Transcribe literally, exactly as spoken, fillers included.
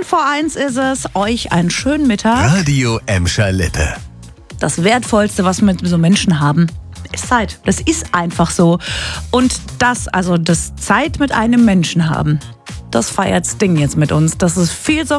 vor eins ist es. Euch einen schönen Mittag. Radio Emscher Lippe. Das Wertvollste, was wir mit so Menschen haben, ist Zeit. Das ist einfach so. Und das, also das Zeit mit einem Menschen haben, das feiert Sting jetzt mit uns. Das ist viel so